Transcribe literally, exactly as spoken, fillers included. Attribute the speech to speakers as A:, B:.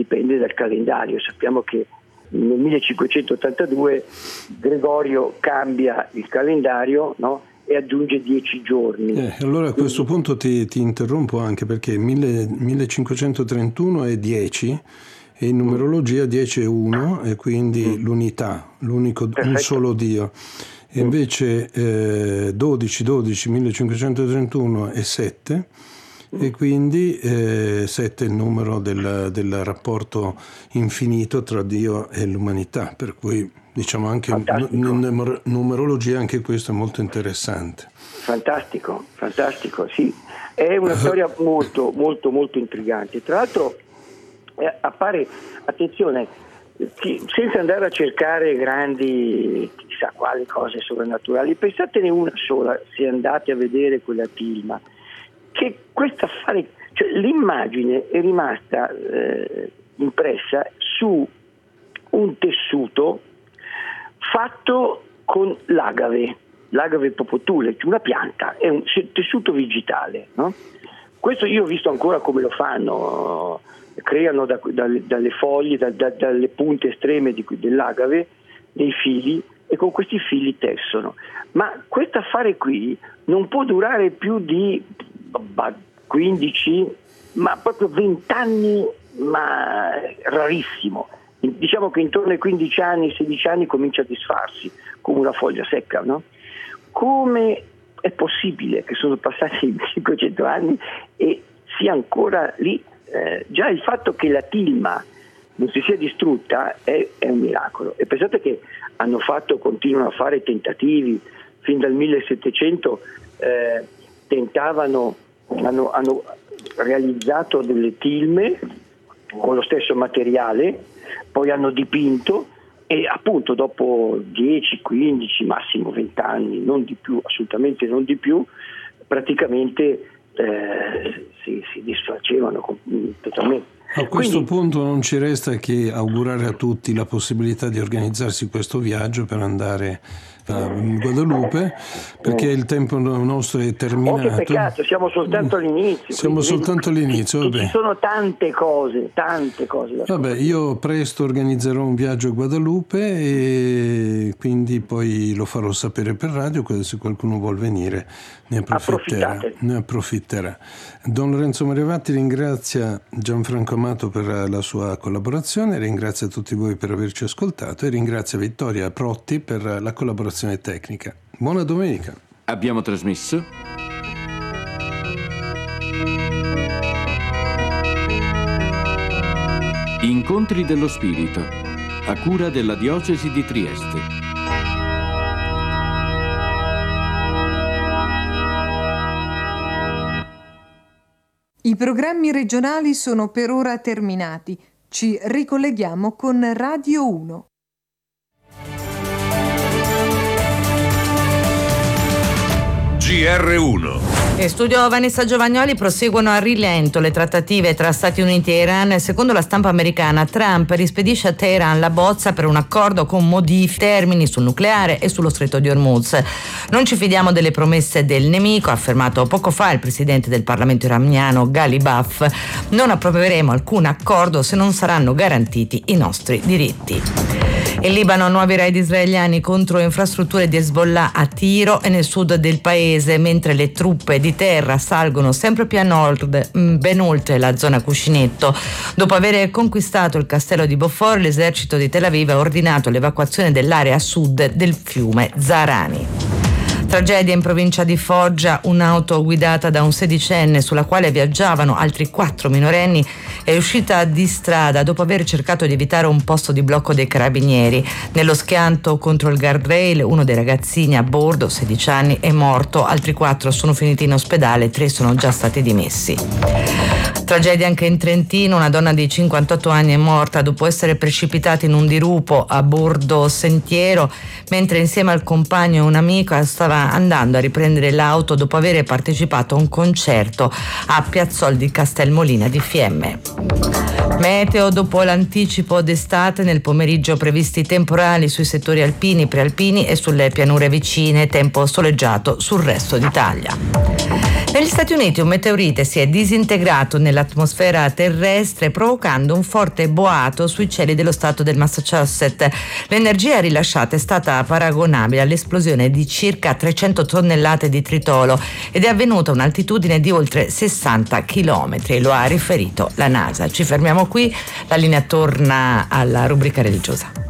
A: dipende dal calendario. Sappiamo che nel millecinquecentottantadue Gregorio cambia il calendario, no? E aggiunge dieci giorni.
B: Eh, allora a questo punto ti, ti interrompo anche perché mille, millecinquecentotrentuno è dieci e in numerologia dieci è uno e quindi mm. l'unità, l'unico, un solo Dio. E invece eh, dodici, dodici, millecinquecentotrentuno è sette e quindi eh, sette è il numero del, del rapporto infinito tra Dio e l'umanità, per cui diciamo anche in numerologia anche questo è molto interessante.
A: Fantastico, fantastico, sì. È una storia molto, molto, molto intrigante. Tra l'altro eh, appare, attenzione, chi, senza andare a cercare grandi, chissà quali cose sovrannaturali, pensatene una sola, se andate a vedere quella Tilma, che questo affare, cioè l'immagine è rimasta eh, impressa su un tessuto fatto con l'agave, l'agave popotule, una pianta, è un tessuto vegetale, no? Questo io ho visto ancora come lo fanno, creano da, da, dalle foglie, da, da, dalle punte estreme di, dell'agave dei fili e con questi fili tessono. Ma questo affare qui non può durare più di quindici, ma proprio venti anni, ma rarissimo. Diciamo che intorno ai quindici anni, sedici anni comincia a disfarsi come una foglia secca, no? Come è possibile che sono passati cinquecento anni e sia ancora lì? Eh, già il fatto che la tilma non si sia distrutta è, è un miracolo. E pensate che hanno fatto, continuano a fare tentativi fin dal millesettecento, eh, tentavano, hanno, hanno realizzato delle tilme con lo stesso materiale, poi hanno dipinto e appunto dopo dieci, quindici, massimo venti anni, non di più, assolutamente non di più, praticamente eh, si, si disfacevano totalmente.
B: A questo
A: Quindi,
B: punto non ci resta che augurare a tutti la possibilità di organizzarsi questo viaggio per andare in Guadalupe, perché il tempo nostro è terminato.
A: Oh, che peccato, siamo soltanto all'inizio.
B: Siamo
A: quindi,
B: soltanto all'inizio.
A: Ci,
B: vabbè.
A: ci sono tante cose, tante cose da
B: Vabbè, io presto organizzerò un viaggio a Guadalupe e quindi poi lo farò sapere per radio, se qualcuno vuol venire ne approfitterà. Ne approfitterà. Don Lorenzo Mariavatti ringrazia Gianfranco Amato per la sua collaborazione, ringrazia tutti voi per averci ascoltato e ringrazia Vittoria Protti per la collaborazione tecnica. Buona domenica.
C: Abbiamo trasmesso Incontri dello Spirito, a cura della Diocesi di Trieste.
D: I programmi regionali sono per ora terminati. Ci ricolleghiamo con Radio uno.
E: G R uno.
F: In studio Vanessa Giovagnoli. Proseguono a rilento le trattative tra Stati Uniti e Iran. Secondo la stampa americana, Trump rispedisce a Teheran la bozza per un accordo con modifiche termini sul nucleare e sullo stretto di Hormuz. Non ci fidiamo delle promesse del nemico, ha affermato poco fa il presidente del Parlamento iraniano Ghalibaf. Non approveremo alcun accordo se non saranno garantiti i nostri diritti. In Libano, nuovi raid israeliani contro infrastrutture di Hezbollah a Tiro e nel sud del paese, mentre le truppe di terra salgono sempre più a nord, ben oltre la zona cuscinetto. Dopo aver conquistato il castello di Beaufort, l'esercito di Tel Aviv ha ordinato l'evacuazione dell'area a sud del fiume Zahrani. Tragedia in provincia di Foggia, un'auto guidata da un sedicenne sulla quale viaggiavano altri quattro minorenni è uscita di strada dopo aver cercato di evitare un posto di blocco dei carabinieri. Nello schianto contro il guardrail uno dei ragazzini a bordo, sedici anni, è morto, altri quattro sono finiti in ospedale, tre sono già stati dimessi. Tragedia anche in Trentino, una donna di cinquantotto anni è morta dopo essere precipitata in un dirupo a bordo sentiero mentre insieme al compagno e un amico stava andando a riprendere l'auto dopo aver partecipato a un concerto a Piazzol di Castelmolina di Fiemme. Meteo: dopo l'anticipo d'estate, nel pomeriggio previsti temporali sui settori alpini, prealpini e sulle pianure vicine, tempo soleggiato sul resto d'Italia. Negli Stati Uniti un meteorite si è disintegrato nell'atmosfera terrestre provocando un forte boato sui cieli dello stato del Massachusetts. L'energia rilasciata è stata paragonabile all'esplosione di circa trecento tonnellate di tritolo ed è avvenuta a un'altitudine di oltre sessanta chilometri, lo ha riferito la NASA. Ci fermiamo qui, la linea torna alla rubrica religiosa.